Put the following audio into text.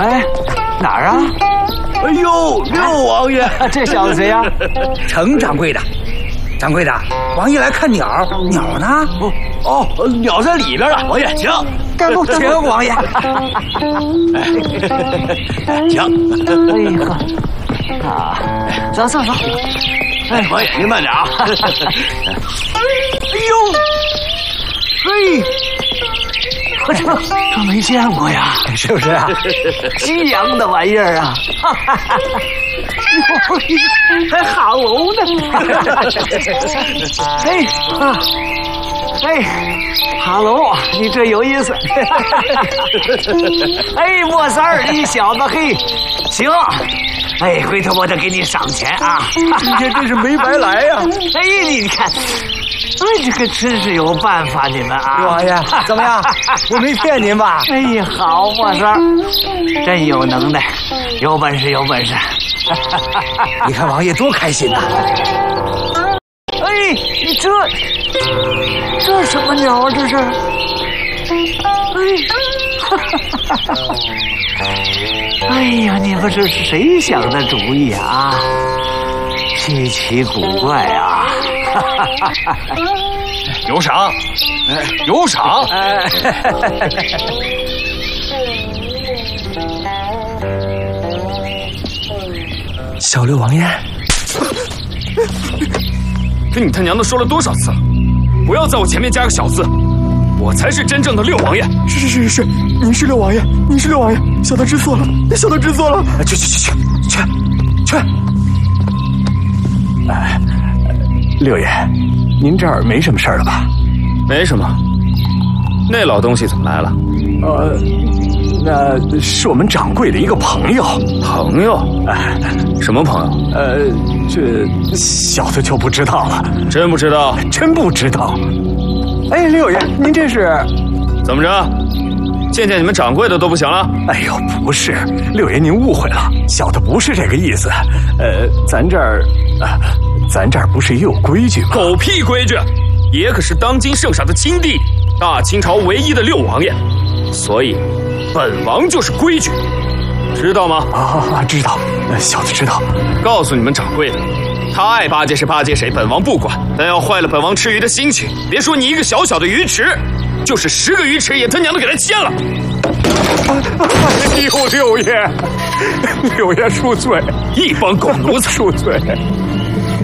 哎，哪儿啊？ 哎呦，六王爷， 这小子谁呀？ 程掌柜的。掌柜的，王爷来看鸟，鸟呢？哦，鸟在里边了。王爷，请。请王爷。请。 哎呀，啊，走走走。 哎，王爷您慢点啊。哎呦，嘿。 我这没见过呀，是不是啊？西洋的玩意儿啊，还哈喽呢！哎啊，哎，哈喽，你这有意思。哎，莫三儿，你小子嘿，行。哎，回头我得给你赏钱啊！ 今天真是没白来呀！ 哎，你看。哎，这个真是有办法，你们啊！ 六王爷，怎么样？我没骗您吧？ 哎呀，好莫三儿，真有能耐，有本事，有本事！ 你看王爷多开心呐！ 哎，你这什么鸟啊？这是？哎呀，你们这是谁想的主意啊？稀奇古怪啊！ 有赏，有赏！ 小六王爷， 跟你他娘的说了多少次了，不要在我前面加个小字，我才是真正的六王爷。 是，您是六王爷，您是六王爷，小的知错了，小的知错了。 去！哎，六爷，您这儿没什么事儿了吧？ 没什么。那老东西怎么来了？ 那是我们掌柜的一个朋友。 朋友？什么朋友？ 这小的就不知道了。 真不知道？ 真不知道。哎，六爷，您这是怎么着？见你们掌柜的都不行了？ 哎呦，不是，六爷您误会了，小的不是这个意思。咱这儿不是也有规矩吗？ 狗屁规矩！爷可是当今圣上的亲弟弟，大清朝唯一的六王爷，所以本王就是规矩，知道吗？ 知道，小的知道。 告诉你们掌柜的，他爱巴结谁巴结谁，本王不管，但要坏了本王吃鱼的心情，别说你一个小小的鱼池，就是10个鱼池也他娘的给他掀了！ 六爷恕罪， 一帮狗奴才恕罪。